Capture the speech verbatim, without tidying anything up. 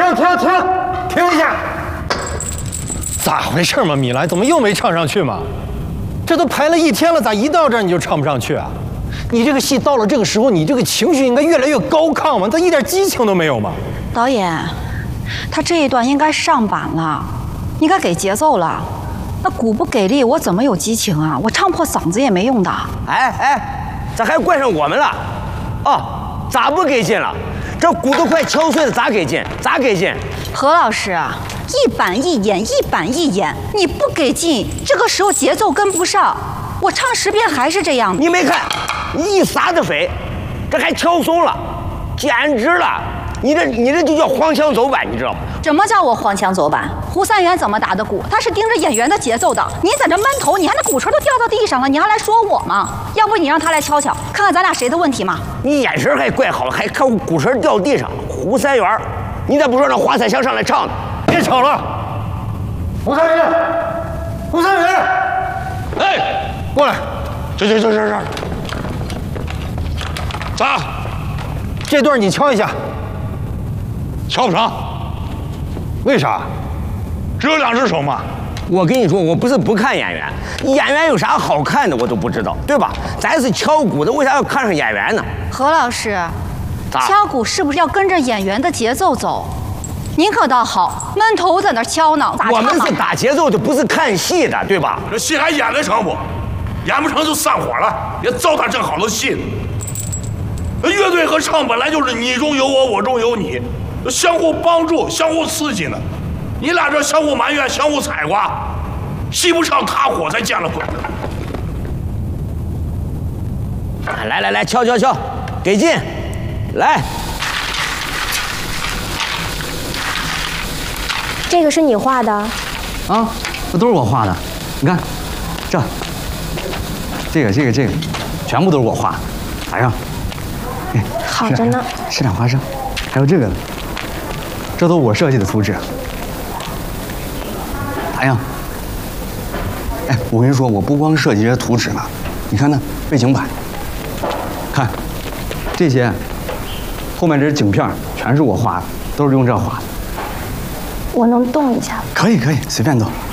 停停停一下！咋回事嘛，米兰？怎么又没唱上去嘛？这都排了一天了，咋一到这儿你就唱不上去啊？你这个戏到了这个时候，你这个情绪应该越来越高亢嘛，他一点激情都没有嘛。 导演，他这一段应该上板了，应该给节奏了。那鼓不给力，我怎么有激情啊？我唱破嗓子也没用的。 哎哎，这还怪上我们了？哦，咋不给劲了？这鼓都快敲碎了，咋给劲？咋给劲？ 何老师啊，一板一眼，一板一眼，你不给劲，这个时候节奏跟不上，我唱十遍还是这样的。 你没看，你一撒子飞，这还敲松了，简直了！你这你这就叫荒腔走板，你知道吗？ 什么叫我荒腔走板？胡三元怎么打的鼓？他是盯着演员的节奏的。你在这闷头，你看那鼓槌都掉到地上了，你还来说我吗？要不你让他来敲敲，看看咱俩谁的问题嘛？ 你眼神还怪好了，还看鼓槌掉地上了。胡三元，你咋不说让华彩香上来唱呢？ 别吵了，胡三元，胡三元，哎，过来，这这这这这，咋？这段你敲一下， 敲不上。 为啥？ 只有两只手嘛。 我跟你说，我不是不看演员，演员有啥好看的我都不知道，对吧？咱是敲鼓的，为啥要看上演员呢？ 何老师，敲鼓是不是要跟着演员的节奏走？您可倒好，闷头在那敲呢。 我们是打节奏的，不是看戏的，对吧？ 这戏还演得成不？演不成就散伙了，别糟蹋这好的戏。乐队和唱本来就是你中有我，我中有你，相互帮助，相互刺激呢。你俩这相互埋怨，相互采瓜，戏不上塌火才见了鬼。 来来来，敲敲敲，给劲，来。 这个是你画的？ 啊，这都是我画的。你看，这、这个、这个、这个，全部都是我画的。咋样？哎， 好着呢。 吃点花生，还有这个，这都我设计的图纸。咋样？哎，我跟你说，我不光设计这些图纸呢，你看那背景板，看这些，后面这些景片全是我画的，都是用这画的。 我能动一下？ 可以可以，随便动。